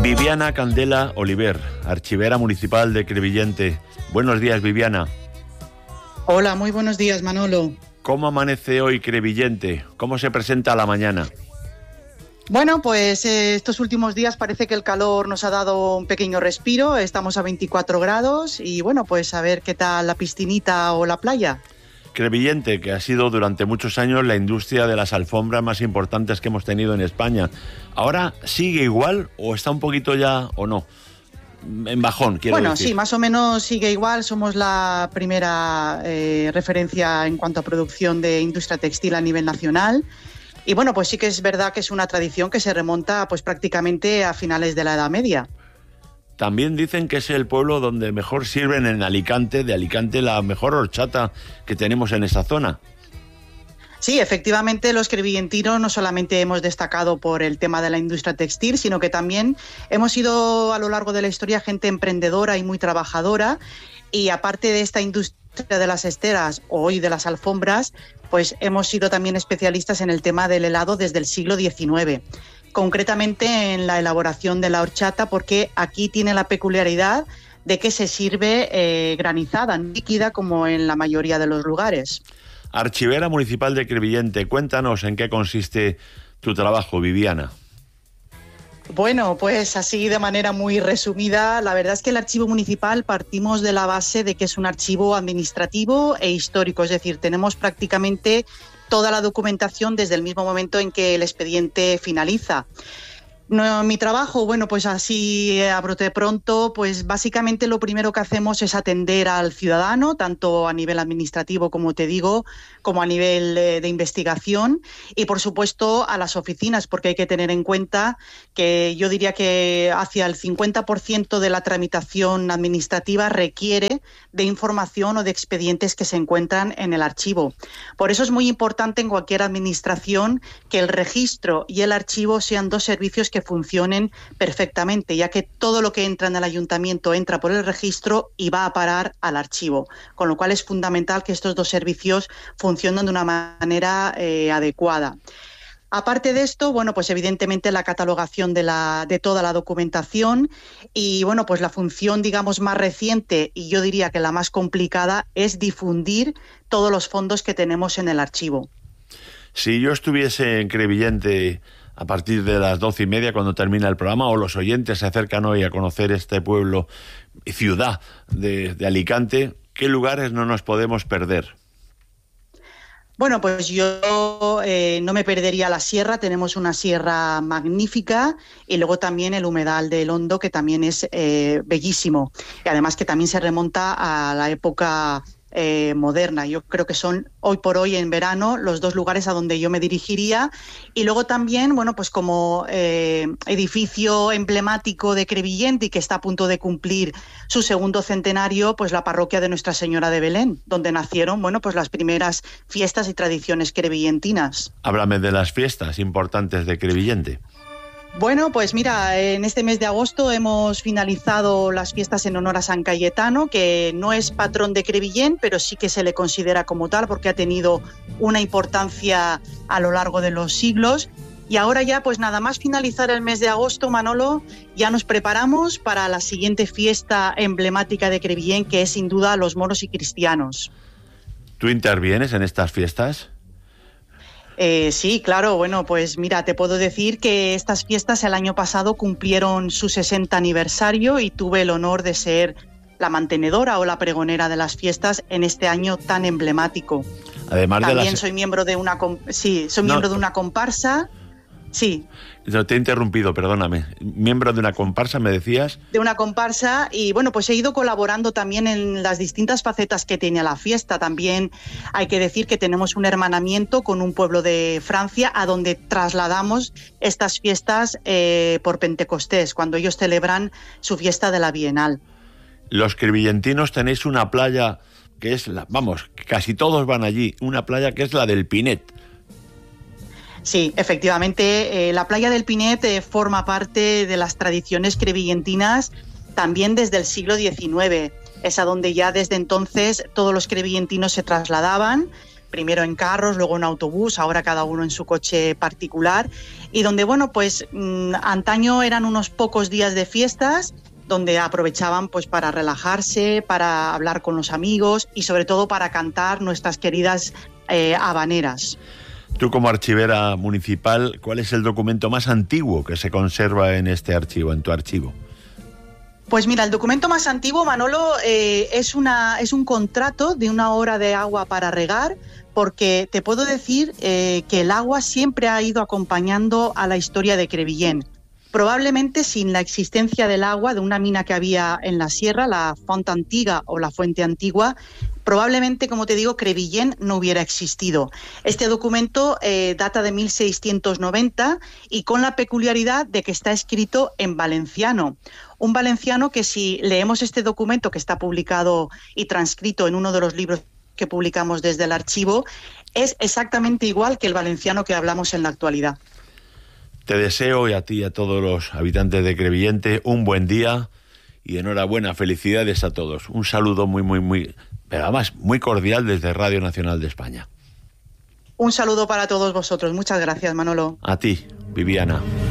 Viviana Candela Oliver, archivera municipal de Crevillente. Buenos días, Viviana. Hola, muy buenos días, Manolo. ¿Cómo amanece hoy Crevillente? ¿Cómo se presenta a la mañana? Bueno, pues estos últimos días parece que el calor nos ha dado un pequeño respiro. Estamos a 24 grados y bueno, pues a ver qué tal la piscinita o la playa. Crevillente, que ha sido durante muchos años la industria de las alfombras más importantes que hemos tenido en España. ¿Ahora sigue igual o está un poquito ya o no? En bajón, quiero decir. Bueno, sí, más o menos sigue igual. Somos la primera referencia en cuanto a producción de industria textil a nivel nacional. Y bueno, pues sí que es verdad que es una tradición que se remonta pues prácticamente a finales de la Edad Media. También dicen que es el pueblo donde mejor sirven en Alicante, de Alicante la mejor horchata que tenemos en esa zona. Sí, efectivamente, los crevillentinos no solamente hemos destacado por el tema de la industria textil, sino que también hemos sido a lo largo de la historia gente emprendedora y muy trabajadora, y aparte de esta industria de las esteras o hoy de las alfombras, pues hemos sido también especialistas en el tema del helado desde el siglo XIX, concretamente en la elaboración de la horchata, porque aquí tiene la peculiaridad de que se sirve granizada, líquida, como en la mayoría de los lugares. Archivera municipal de Crevillente, cuéntanos en qué consiste tu trabajo, Viviana. Bueno, pues así de manera muy resumida, la verdad es que el archivo municipal partimos de la base de que es un archivo administrativo e histórico, es decir, tenemos prácticamente toda la documentación desde el mismo momento en que el expediente finaliza. No, mi trabajo, bueno, pues así a brote pronto, pues básicamente lo primero que hacemos es atender al ciudadano, tanto a nivel administrativo, como te digo, como a nivel de investigación, y por supuesto a las oficinas, porque hay que tener en cuenta que yo diría que hacia el 50% de la tramitación administrativa requiere de información o de expedientes que se encuentran en el archivo. Por eso es muy importante en cualquier administración que el registro y el archivo sean dos servicios que funcionen perfectamente, ya que todo lo que entra en el ayuntamiento entra por el registro y va a parar al archivo, con lo cual es fundamental que estos dos servicios funcionen de una manera adecuada. Aparte de esto, bueno, pues evidentemente la catalogación de toda la documentación y, bueno, pues la función, digamos, más reciente y yo diría que la más complicada es difundir todos los fondos que tenemos en el archivo. Si yo estuviese en Crevillente a partir de las 12:30 cuando termina el programa, o los oyentes se acercan hoy a conocer este pueblo y ciudad de Alicante, ¿qué lugares no nos podemos perder? Bueno, pues yo no me perdería la sierra, tenemos una sierra magnífica, y luego también el humedal del Hondo, que también es bellísimo, y además que también se remonta a la época moderna. Yo creo que son hoy por hoy en verano los dos lugares a donde yo me dirigiría. Y luego también, bueno, pues como edificio emblemático de Crevillente y que está a punto de cumplir su segundo centenario, pues la parroquia de Nuestra Señora de Belén, donde nacieron, bueno, pues las primeras fiestas y tradiciones crevillentinas. Háblame de las fiestas importantes de Crevillente. Bueno, pues mira, en este mes de agosto hemos finalizado las fiestas en honor a San Cayetano, que no es patrón de Crevillent, pero sí que se le considera como tal porque ha tenido una importancia a lo largo de los siglos. Y ahora ya, pues nada más finalizar el mes de agosto, Manolo, ya nos preparamos para la siguiente fiesta emblemática de Crevillent, que es sin duda los moros y cristianos. ¿Tú intervienes en estas fiestas? Sí, claro. Bueno, pues mira, te puedo decir que estas fiestas el año pasado cumplieron su 60 aniversario y tuve el honor de ser la mantenedora o la pregonera de las fiestas en este año tan emblemático. Además también soy miembro de una miembro de una comparsa. Sí. No, te he interrumpido, perdóname. Miembro de una comparsa, me decías. De una comparsa, y bueno, pues he ido colaborando también en las distintas facetas que tiene la fiesta. También hay que decir que tenemos un hermanamiento con un pueblo de Francia a donde trasladamos estas fiestas por Pentecostés, cuando ellos celebran su fiesta de la Bienal. Los crevillentinos tenéis una playa que es casi todos van allí, una playa que es la del Pinet. Sí, efectivamente, la playa del Pinet forma parte de las tradiciones crevillentinas también desde el siglo XIX. Es a donde ya desde entonces todos los crevillentinos se trasladaban, primero en carros, luego en autobús, ahora cada uno en su coche particular, y donde, bueno, pues antaño eran unos pocos días de fiestas, donde aprovechaban pues para relajarse, para hablar con los amigos y sobre todo para cantar nuestras queridas habaneras. Tú, como archivera municipal, ¿cuál es el documento más antiguo que se conserva en este archivo, en tu archivo? Pues mira, el documento más antiguo, Manolo, es un contrato de una hora de agua para regar, porque te puedo decir que el agua siempre ha ido acompañando a la historia de Crevillent. Probablemente sin la existencia del agua, de una mina que había en la sierra, la Font Antiga o la Fuente Antigua, probablemente, como te digo, Crevillent no hubiera existido. Este documento data de 1690 y con la peculiaridad de que está escrito en valenciano. Un valenciano que, si leemos este documento, que está publicado y transcrito en uno de los libros que publicamos desde el archivo, es exactamente igual que el valenciano que hablamos en la actualidad. Te deseo, y a ti y a todos los habitantes de Crevillent, un buen día y enhorabuena, felicidades a todos. Un saludo muy, pero además muy cordial desde Radio Nacional de España. Un saludo para todos vosotros. Muchas gracias, Manolo. A ti, Viviana.